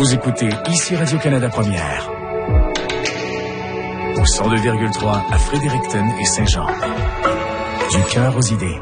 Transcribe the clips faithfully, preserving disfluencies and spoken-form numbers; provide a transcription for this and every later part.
Vous écoutez ici Radio-Canada Première. Au cent deux virgule trois à Fredericton et Saint-Jean. Du cœur aux idées.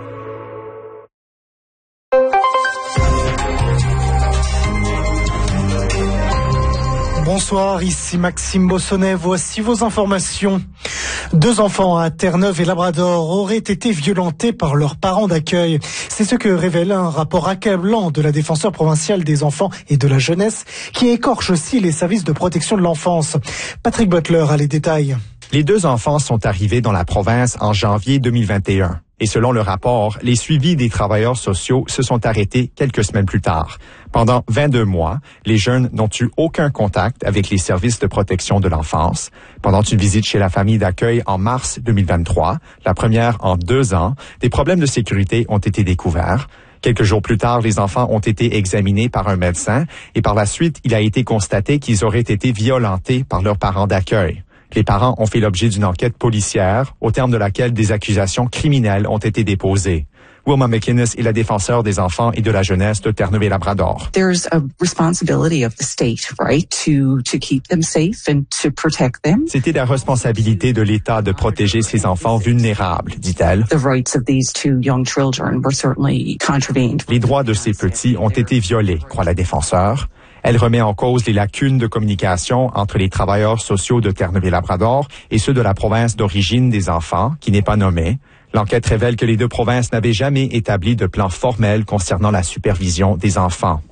Bonsoir, ici Maxime Bossonnet. Voici vos informations. Deux enfants à Terre-Neuve et Labrador auraient été violentés par leurs parents d'accueil. C'est ce que révèle un rapport accablant de la défenseure provinciale des enfants et de la jeunesse, qui écorche aussi les services de protection de l'enfance. Patrick Butler a les détails. Les deux enfants sont arrivés dans la province en janvier deux mille vingt et un. Et selon le rapport, les suivis des travailleurs sociaux se sont arrêtés quelques semaines plus tard. Pendant vingt-deux mois, les jeunes n'ont eu aucun contact avec les services de protection de l'enfance. Pendant une visite chez la famille d'accueil en mars deux mille vingt-trois, la première en deux ans, des problèmes de sécurité ont été découverts. Quelques jours plus tard, les enfants ont été examinés par un médecin et par la suite, il a été constaté qu'ils auraient été violentés par leurs parents d'accueil. Les parents ont fait l'objet d'une enquête policière, au terme de laquelle des accusations criminelles ont été déposées. Wilma McInnes est la défenseure des enfants et de la jeunesse de Terre-Neuve et Labrador. There's a responsibility of the state, right, to to keep them safe and to protect them. C'était la responsabilité de l'État de protéger ces enfants vulnérables, dit-elle. The rights of these two young children were certainly contravened. Les droits de ces petits ont été violés, croit la défenseure. Elle remet en cause les lacunes de communication entre les travailleurs sociaux de Terre-Neuve et Labrador et ceux de la province d'origine des enfants, qui n'est pas nommée. L'enquête révèle que les deux provinces n'avaient jamais établi de plan formel concernant la supervision des enfants.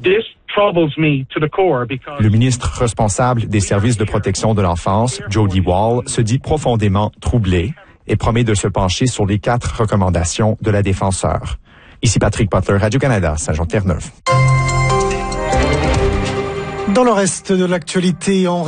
Le ministre responsable des services de protection de l'enfance, Jody Wall, se dit profondément troublé et promet de se pencher sur les quatre recommandations de la défenseure. Ici Patrick Butler, Radio-Canada, Saint-Jean-Terre-Neuve. Dans le reste de l'actualité, on